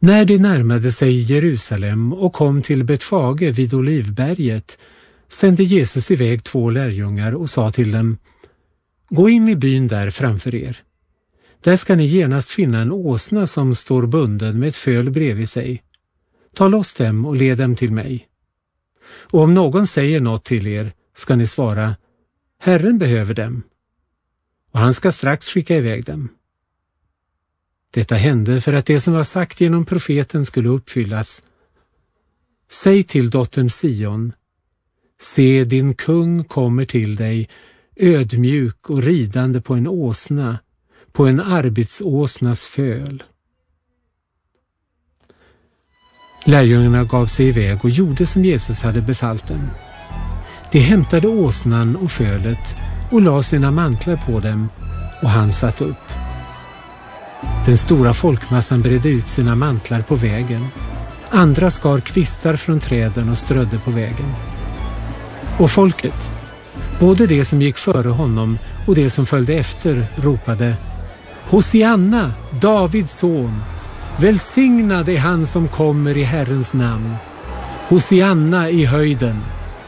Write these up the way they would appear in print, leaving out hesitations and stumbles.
När de närmade sig Jerusalem och kom till Betfage vid Olivberget sände Jesus iväg 2 lärjungar och sa till dem: Gå in i byn där framför er. Där ska ni genast finna en åsna som står bunden med ett föl bredvid sig. Ta loss dem och led dem till mig. Och om någon säger något till er ska ni svara: Herren behöver dem. Och han ska strax skicka iväg dem. Detta hände för att det som var sagt genom profeten skulle uppfyllas. Säg till dottern Sion: Se, din kung kommer till dig, ödmjuk och ridande på en åsna, på en arbetsåsnas föl. Lärjungarna gav sig iväg och gjorde som Jesus hade befallt dem. De hämtade åsnan och fölet och la sina mantlar på dem, och han satt upp. Den stora folkmassan bredde ut sina mantlar på vägen. Andra skar kvistar från träden och strödde på vägen. Och folket, både det som gick före honom och det som följde efter, ropade: Hosianna, Davids son! Välsignad är han som kommer i Herrens namn. Hosianna i höjden!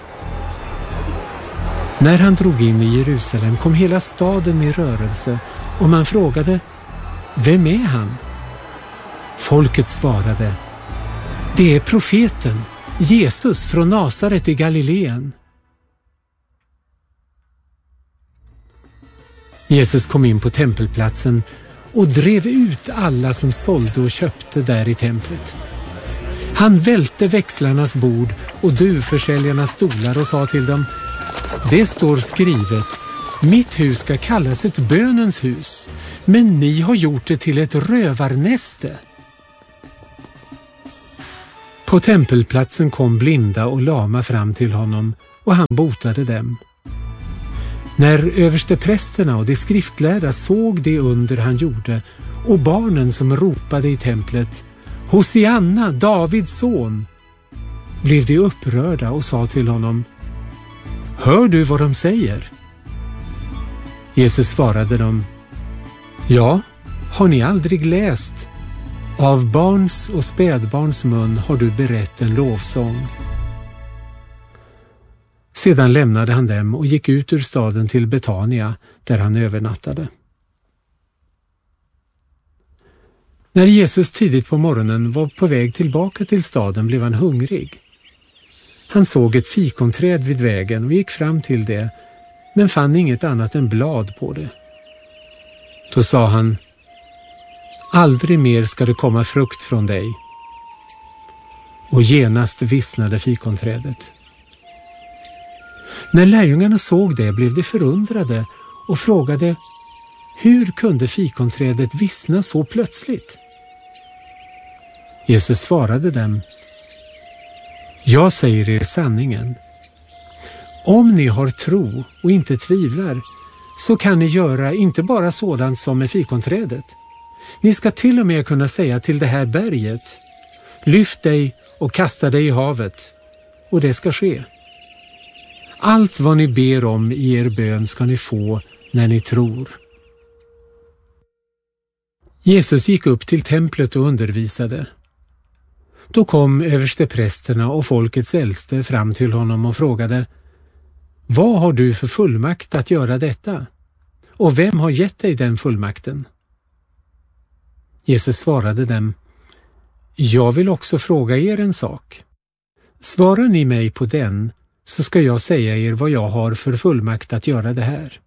När han drog in i Jerusalem kom hela staden i rörelse, och man frågade: Vem är han? Folket svarade: Det är profeten, Jesus från Nasaret i Galileen. Jesus kom in på tempelplatsen och drev ut alla som sålde och köpte där i templet. Han välte växlarnas bord och duvförsäljarnas stolar och sa till dem: Det står skrivet: Mitt hus ska kallas ett bönens hus, men ni har gjort det till ett rövarnäste. På tempelplatsen kom blinda och lama fram till honom, och han botade dem. När översteprästerna och de skriftlärda såg det under han gjorde, och barnen som ropade i templet: Hosianna, Davids son, blev de upprörda och sa till honom: Hör du vad de säger? Jesus svarade dem: Ja, har ni aldrig läst? Av barns och spädbarns mun har du berett en lovsång. Sedan lämnade han dem och gick ut ur staden till Betania, där han övernattade. När Jesus tidigt på morgonen var på väg tillbaka till staden blev han hungrig. Han såg ett fikonträd vid vägen och gick fram till det, men fann inget annat än blad på det. Då sa han: Aldrig mer ska det komma frukt från dig. Och genast vissnade fikonträdet. När lärjungarna såg det blev de förundrade och frågade: Hur kunde fikonträdet vissna så plötsligt? Jesus svarade dem: Jag säger er sanningen. Om ni har tro och inte tvivlar, så kan ni göra inte bara sådant som med fikonträdet. Ni ska till och med kunna säga till det här berget: Lyft dig och kasta dig i havet, och det ska ske. Allt vad ni ber om i er bön ska ni få när ni tror. Jesus gick upp till templet och undervisade. Då kom översteprästerna och folkets äldste fram till honom och frågade: Vad har du för fullmakt att göra detta? Och vem har gett dig den fullmakten? Jesus svarade dem: Jag vill också fråga er en sak. Svarar ni mig på den, så ska jag säga er vad jag har för fullmakt att göra det här.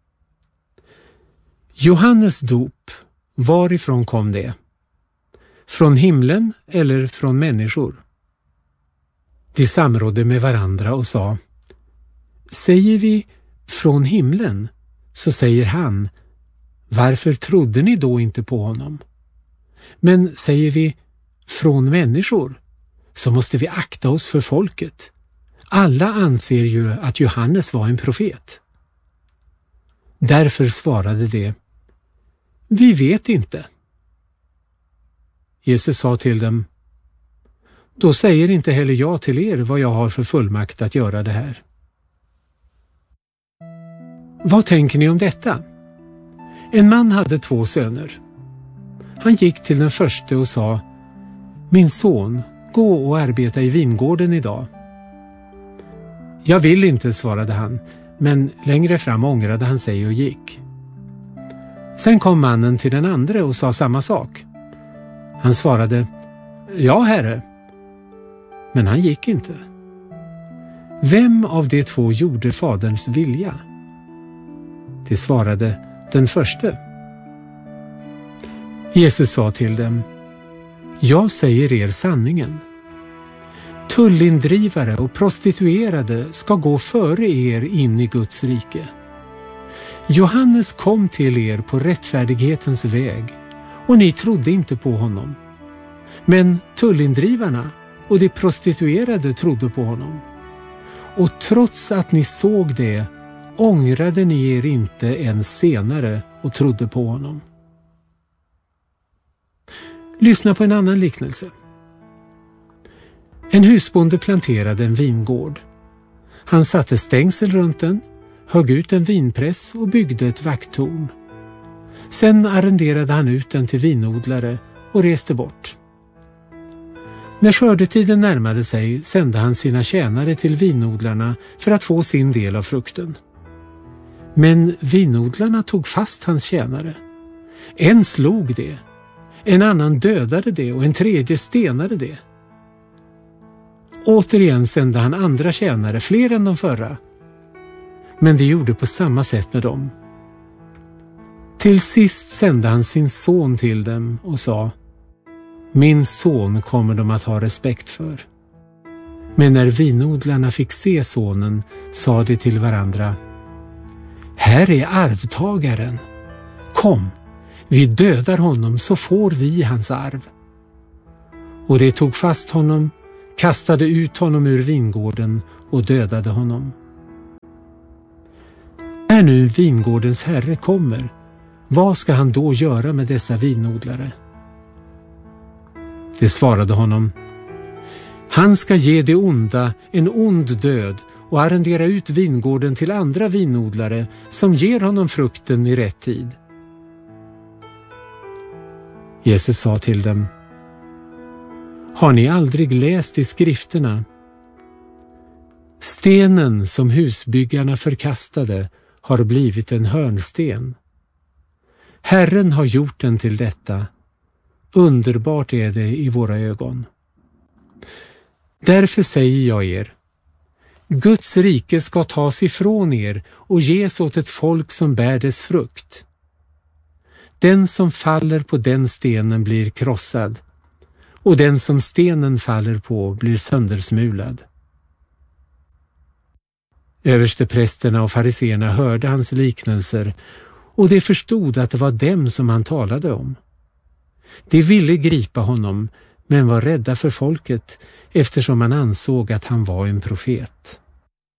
Johannes dop, varifrån kom det? Från himlen eller från människor? De samrådde med varandra och sa: Säger vi från himlen, så säger han: Varför trodde ni då inte på honom? Men säger vi från människor, så måste vi akta oss för folket. Alla anser ju att Johannes var en profet. Därför svarade de: Vi vet inte. Jesus sa till dem: Då säger inte heller jag till er vad jag har för fullmakt att göra det här. Vad tänker ni om detta? En man hade 2 söner. Han gick till den förste och sa: Min son, gå och arbeta i vingården idag. Jag vill inte, svarade han, men längre fram ångrade han sig och gick. Sen kom mannen till den andra och sa samma sak. Han svarade, ja herre. Men han gick inte. Vem av de två gjorde faderns vilja? De svarade, den förste. Jesus sa till dem, jag säger er sanningen. Tullindrivare och prostituerade ska gå före er in i Guds rike. Johannes kom till er på rättfärdighetens väg och ni trodde inte på honom. Men tullindrivarna och de prostituerade trodde på honom. Och trots att ni såg det ångrade ni er inte ens senare och trodde på honom. Lyssna på en annan liknelse. En husbonde planterade en vingård. Han satte stängsel runt den, högg ut en vinpress och byggde ett vakttorn. Sen arrenderade han ut den till vinodlare och reste bort. När skördetiden närmade sig sände han sina tjänare till vinodlarna för att få sin del av frukten. Men vinodlarna tog fast hans tjänare. En slog det, en annan dödade det och en tredje stenade det. Återigen sände han andra tjänare, fler än de förra. Men de gjorde på samma sätt med dem. Till sist sände han sin son till dem och sa, min son kommer de att ha respekt för. Men när vinodlarna fick se sonen sa de till varandra, här är arvtagaren. Kom, vi dödar honom så får vi hans arv. Och de tog fast honom, kastade ut honom ur vingården och dödade honom. När nu vingårdens herre kommer, vad ska han då göra med dessa vinodlare? Det svarade honom, han ska ge det onda en ond död och arrendera ut vingården till andra vinodlare som ger honom frukten i rätt tid. Jesus sa till dem, har ni aldrig läst i skrifterna? Stenen som husbyggarna förkastade har blivit en hörnsten. Herren har gjort den till detta. Underbart är det i våra ögon. Därför säger jag er, Guds rike ska tas ifrån er och ges åt ett folk som bär dess frukt. Den som faller på den stenen blir krossad, och den som stenen faller på blir söndersmulad. Översteprästerna och fariseerna hörde hans liknelser, och de förstod att det var dem som han talade om. De ville gripa honom, men var rädda för folket eftersom man ansåg att han var en profet.